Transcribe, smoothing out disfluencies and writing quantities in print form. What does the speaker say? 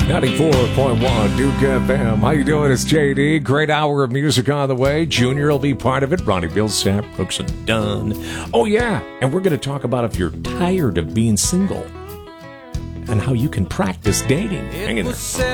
94.1 Duke FM. How you doing? It's JD. Great hour of music on the way. Junior will be part of it. Ronnie Vilsack, Brooks and Dunn. Oh, yeah. And we're going to talk about if you're tired of being single and how you can practice dating. Hang in there.